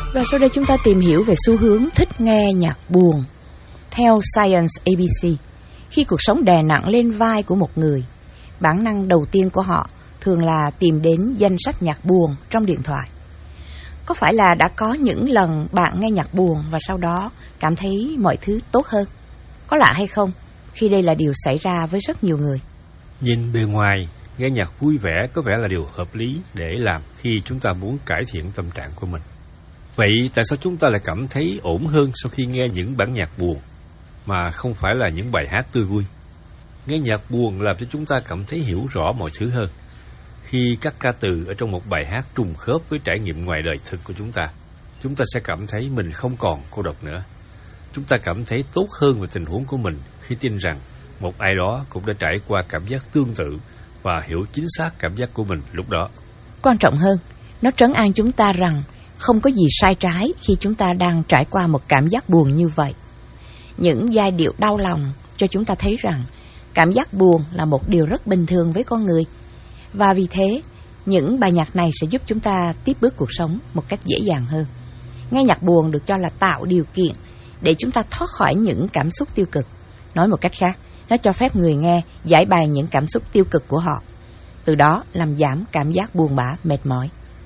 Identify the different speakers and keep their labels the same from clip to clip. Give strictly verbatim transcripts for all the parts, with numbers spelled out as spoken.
Speaker 1: Và sau đây chúng ta tìm hiểu về xu hướng thích nghe nhạc buồn. Theo Science a bê xê, khi cuộc sống đè nặng lên vai của một người, bản năng đầu tiên của họ thường là tìm đến danh sách nhạc buồn trong điện thoại. Có phải là đã có những lần bạn nghe nhạc buồn và sau đó cảm thấy mọi thứ tốt hơn? Có lạ hay không khi đây là điều xảy ra với rất nhiều người?
Speaker 2: Nhìn bề ngoài, nghe nhạc vui vẻ có vẻ là điều hợp lý để làm khi chúng ta muốn cải thiện tâm trạng của mình. Vậy tại sao chúng ta lại cảm thấy ổn hơn sau khi nghe những bản nhạc buồn mà không phải là những bài hát tươi vui? Nghe nhạc buồn làm cho chúng ta cảm thấy hiểu rõ mọi thứ hơn. Khi các ca từ ở trong một bài hát trùng khớp với trải nghiệm ngoài đời thực của chúng ta, chúng ta sẽ cảm thấy mình không còn cô độc nữa. Chúng ta cảm thấy tốt hơn về tình huống của mình khi tin rằng một ai đó cũng đã trải qua cảm giác tương tự và hiểu chính xác cảm giác của mình lúc đó.
Speaker 1: Quan trọng hơn, nó trấn an chúng ta rằng không có gì sai trái khi chúng ta đang trải qua một cảm giác buồn như vậy. Những giai điệu đau lòng cho chúng ta thấy rằng cảm giác buồn là một điều rất bình thường với con người. Và vì thế, những bài nhạc này sẽ giúp chúng ta tiếp bước cuộc sống một cách dễ dàng hơn. Nghe nhạc buồn được cho là tạo điều kiện để chúng ta thoát khỏi những cảm xúc tiêu cực. Nói một cách khác, nó cho phép người nghe giải bày những cảm xúc tiêu cực của họ, từ đó làm giảm cảm giác buồn bã, mệt mỏi.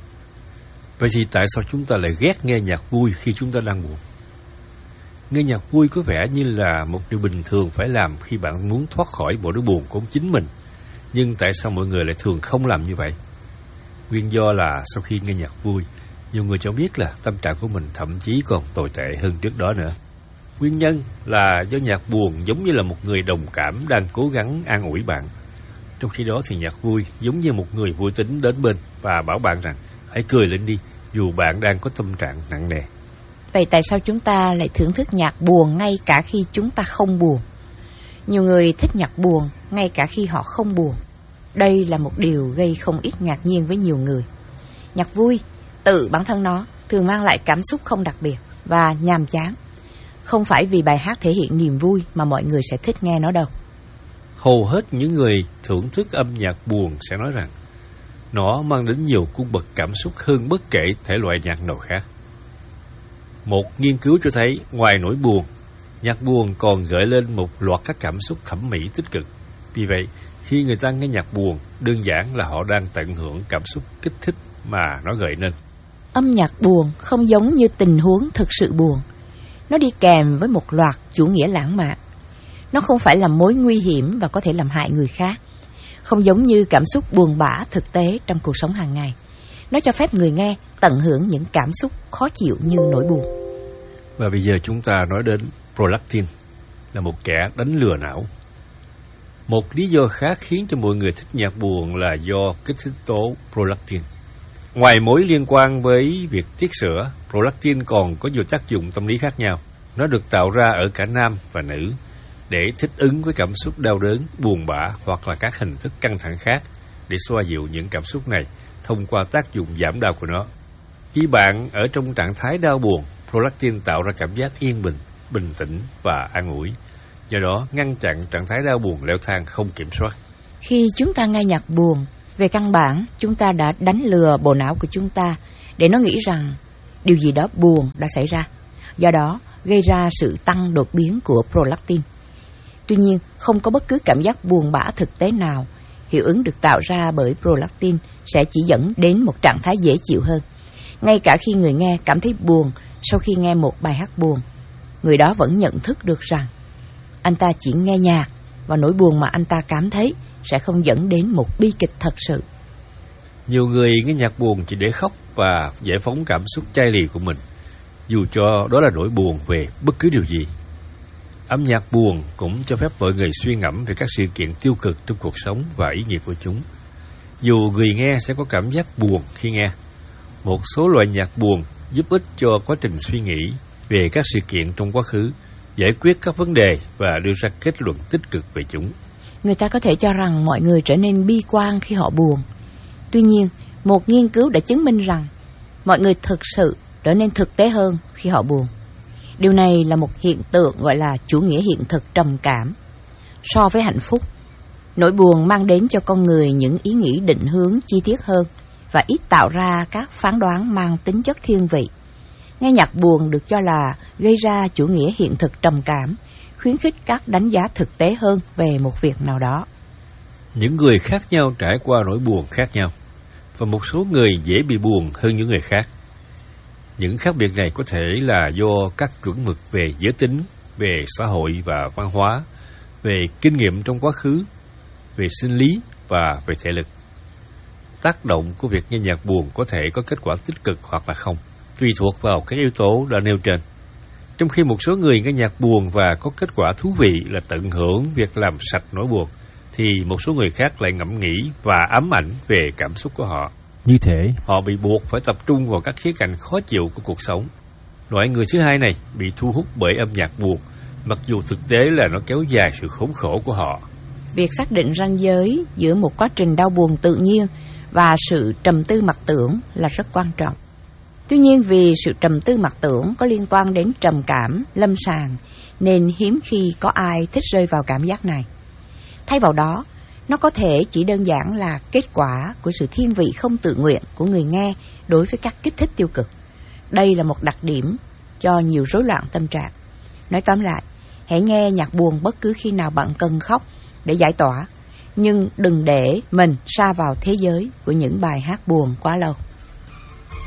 Speaker 2: Vậy thì tại sao chúng ta lại ghét nghe nhạc vui khi chúng ta đang buồn? Nghe nhạc vui có vẻ như là một điều bình thường phải làm khi bạn muốn thoát khỏi bộ nỗi buồn của chính mình. Nhưng tại sao mọi người lại thường không làm như vậy? Nguyên do là sau khi nghe nhạc vui, nhiều người cho biết là tâm trạng của mình thậm chí còn tồi tệ hơn trước đó nữa. Nguyên nhân là do nhạc buồn giống như là một người đồng cảm đang cố gắng an ủi bạn. Trong khi đó thì nhạc vui giống như một người vui tính đến bên và bảo bạn rằng hãy cười lên đi, dù bạn đang có tâm trạng nặng nề.
Speaker 1: Vậy tại sao chúng ta lại thưởng thức nhạc buồn ngay cả khi chúng ta không buồn? Nhiều người thích nhạc buồn ngay cả khi họ không buồn. Đây là một điều gây không ít ngạc nhiên với nhiều người. Nhạc vui, tự bản thân nó, thường mang lại cảm xúc không đặc biệt và nhàm chán. Không phải vì bài hát thể hiện niềm vui mà mọi người sẽ thích nghe nó đâu.
Speaker 2: Hầu hết những người thưởng thức âm nhạc buồn sẽ nói rằng nó mang đến nhiều cung bậc cảm xúc hơn bất kể thể loại nhạc nào khác. Một nghiên cứu cho thấy ngoài nỗi buồn, nhạc buồn còn gợi lên một loạt các cảm xúc thẩm mỹ tích cực. Vì vậy, khi người ta nghe nhạc buồn, đơn giản là họ đang tận hưởng cảm xúc kích thích mà nó gợi nên.
Speaker 1: Âm nhạc buồn không giống như tình huống thực sự buồn. Nó đi kèm với một loạt chủ nghĩa lãng mạn. Nó không phải là mối nguy hiểm và có thể làm hại người khác. Không giống như cảm xúc buồn bã thực tế trong cuộc sống hàng ngày. Nó cho phép người nghe tận hưởng những cảm xúc khó chịu như nỗi buồn.
Speaker 2: Và bây giờ chúng ta nói đến prolactin, là một kẻ đánh lừa não. Một lý do khác khiến cho mọi người thích nhạc buồn là do kích thích tố prolactin. Ngoài mối liên quan với việc tiết sữa, prolactin còn có nhiều tác dụng tâm lý khác nhau. Nó được tạo ra ở cả nam và nữ để thích ứng với cảm xúc đau đớn, buồn bã hoặc là các hình thức căng thẳng khác để xoa dịu những cảm xúc này thông qua tác dụng giảm đau của nó. Khi bạn ở trong trạng thái đau buồn, prolactin tạo ra cảm giác yên bình, bình tĩnh và an ủi. Do đó, ngăn chặn trạng thái đau buồn leo thang không kiểm soát.
Speaker 1: Khi chúng ta nghe nhạc buồn, về căn bản, chúng ta đã đánh lừa bộ não của chúng ta để nó nghĩ rằng điều gì đó buồn đã xảy ra. Do đó, gây ra sự tăng đột biến của prolactin. Tuy nhiên, không có bất cứ cảm giác buồn bã thực tế nào. Hiệu ứng được tạo ra bởi prolactin sẽ chỉ dẫn đến một trạng thái dễ chịu hơn. Ngay cả khi người nghe cảm thấy buồn sau khi nghe một bài hát buồn, người đó vẫn nhận thức được rằng anh ta chỉ nghe nhạc và nỗi buồn mà anh ta cảm thấy sẽ không dẫn đến một bi kịch thật sự.
Speaker 2: Nhiều người nghe nhạc buồn chỉ để khóc và giải phóng cảm xúc chai lì của mình, dù cho đó là nỗi buồn về bất cứ điều gì. Âm nhạc buồn cũng cho phép mọi người suy ngẫm về các sự kiện tiêu cực trong cuộc sống và ý nghĩa của chúng. Dù người nghe sẽ có cảm giác buồn khi nghe, một số loại nhạc buồn giúp ích cho quá trình suy nghĩ về các sự kiện trong quá khứ, giải quyết các vấn đề và đưa ra kết luận tích cực về chúng.
Speaker 1: Người ta có thể cho rằng mọi người trở nên bi quan khi họ buồn. Tuy nhiên, một nghiên cứu đã chứng minh rằng mọi người thực sự trở nên thực tế hơn khi họ buồn. Điều này là một hiện tượng gọi là chủ nghĩa hiện thực trầm cảm. So với hạnh phúc, nỗi buồn mang đến cho con người những ý nghĩ định hướng chi tiết hơn và ít tạo ra các phán đoán mang tính chất thiên vị. Nghe nhạc buồn được cho là gây ra chủ nghĩa hiện thực trầm cảm, khuyến khích các đánh giá thực tế hơn về một việc nào đó.
Speaker 2: Những người khác nhau trải qua nỗi buồn khác nhau, và một số người dễ bị buồn hơn những người khác. Những khác biệt này có thể là do các chuẩn mực về giới tính, về xã hội và văn hóa, về kinh nghiệm trong quá khứ, về sinh lý và về thể lực. Tác động của việc nghe nhạc buồn có thể có kết quả tích cực hoặc là không, tùy thuộc vào các yếu tố đã nêu trên. Trong khi một số người nghe nhạc buồn và có kết quả thú vị là tận hưởng việc làm sạch nỗi buồn, thì một số người khác lại ngẫm nghĩ và ám ảnh về cảm xúc của họ.
Speaker 3: Như thế,
Speaker 2: họ bị buộc phải tập trung vào các khía cạnh khó chịu của cuộc sống. Loại người thứ hai này bị thu hút bởi âm nhạc buồn, mặc dù thực tế là nó kéo dài sự khốn khổ của họ.
Speaker 1: Việc xác định ranh giới giữa một quá trình đau buồn tự nhiên và sự trầm tư mặc tưởng là rất quan trọng. Tuy nhiên, vì sự trầm tư mặc tưởng có liên quan đến trầm cảm, lâm sàng, nên hiếm khi có ai thích rơi vào cảm giác này. Thay vào đó, nó có thể chỉ đơn giản là kết quả của sự thiên vị không tự nguyện của người nghe đối với các kích thích tiêu cực. Đây là một đặc điểm cho nhiều rối loạn tâm trạng. Nói tóm lại, hãy nghe nhạc buồn bất cứ khi nào bạn cần khóc để giải tỏa, nhưng đừng để mình sa vào thế giới của những bài hát buồn quá lâu.